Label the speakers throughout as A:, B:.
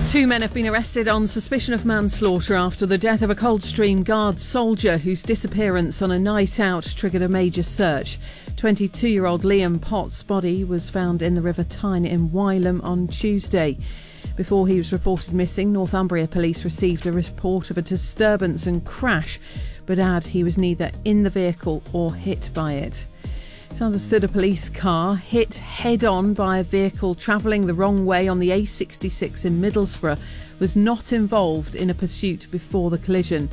A: Two men have been arrested on suspicion of manslaughter after the death of a Coldstream Guards soldier whose disappearance on a night out triggered a major search. 22-year-old Liam Potts' body was found in the River Tyne in Wylam on Tuesday. Before he was reported missing, Northumbria police received a report of a disturbance and crash, but add he was neither in the vehicle or hit by it. It's understood a police car hit head-on by a vehicle travelling the wrong way on the A66 in Middlesbrough was not involved in a pursuit before the collision.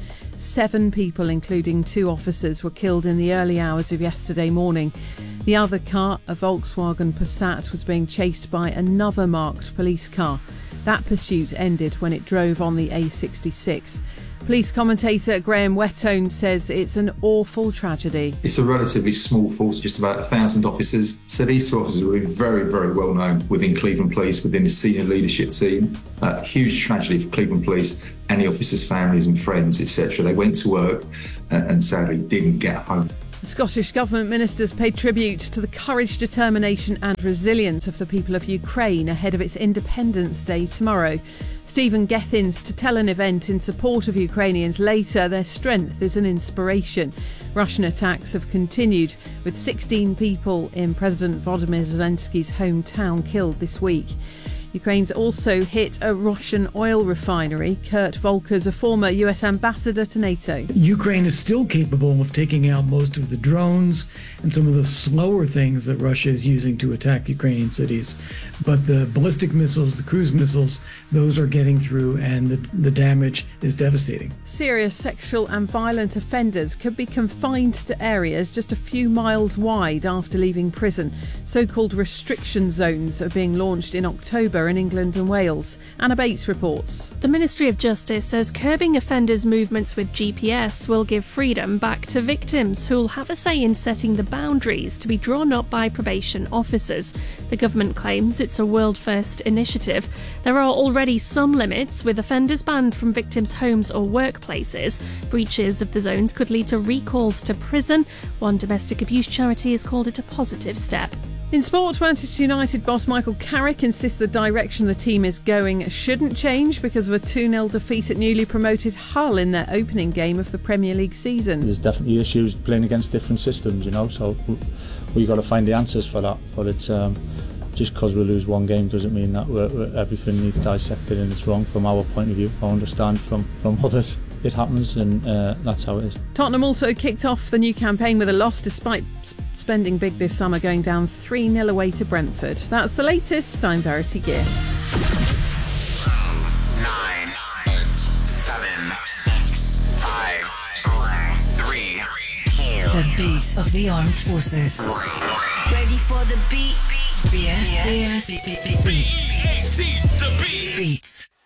A: 7 people, including 2 officers, were killed in the early hours of yesterday morning. The other car, a Volkswagen Passat, was being chased by another marked police car. That pursuit ended when it drove on the A66. Police commentator Graham Whettone says it's an awful tragedy.
B: It's a relatively small force, just about 1,000 officers. So these 2 officers were very, very well known within Cleveland Police, within the senior leadership team. Huge tragedy for Cleveland Police and the officers' families and friends, etc. They went to work and sadly didn't get home.
A: The Scottish Government ministers paid tribute to the courage, determination and resilience of the people of Ukraine ahead of its Independence Day tomorrow. Stephen Gethin's to tell an event in support of Ukrainians later their strength is an inspiration. Russian attacks have continued, with 16 people in President Volodymyr Zelensky's hometown killed this week. Ukraine's also hit a Russian oil refinery. Kurt Volker's a former US ambassador to NATO.
C: Ukraine is still capable of taking out most of the drones and some of the slower things that Russia is using to attack Ukrainian cities. But the ballistic missiles, the cruise missiles, those are getting through and the damage is devastating.
A: Serious sexual and violent offenders could be confined to areas just a few miles wide after leaving prison. So-called restriction zones are being launched in October in England and Wales. Anna Bates reports.
D: The Ministry of Justice says curbing offenders' movements with GPS will give freedom back to victims who'll have a say in setting the boundaries to be drawn up by probation officers. The government claims it's a world-first initiative. There are already some limits, with offenders banned from victims' homes or workplaces. Breaches of the zones could lead to recalls to prison. One domestic abuse charity has called it a positive step.
A: In sport, Manchester United boss Michael Carrick insists the direction the team is going shouldn't change because of a 2-0 defeat at newly promoted Hull in their opening game of the Premier League season.
E: There's definitely issues playing against different systems, so we got to find the answers for that. But it's just because we lose one game doesn't mean that everything needs dissected and it's wrong from our point of view. I understand from others. It happens and that's how it is.
A: Tottenham also kicked off the new campaign with a loss despite spending big this summer, going down 3-0 away to Brentford. That's the latest. I'm Verity Gear.
F: 9, 8, 7, 6, 5, 4, 3, 2.
G: The beat of the armed forces. Ready for the beat? BFBS Beats. Beats.